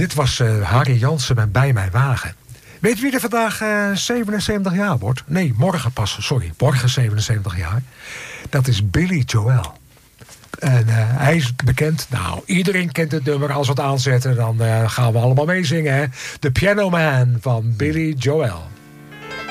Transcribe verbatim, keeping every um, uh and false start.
dit was uh, Harry Jansen met Bij Mijn Wagen. Weet wie er vandaag uh, zevenenzeventig jaar wordt? Nee, morgen pas, sorry. Morgen zevenenzeventig jaar. Dat is Billy Joel. En uh, hij is bekend. Nou, iedereen kent het nummer. Als we het aanzetten, dan uh, gaan we allemaal meezingen. Hè? The Piano Man van Billy Joel.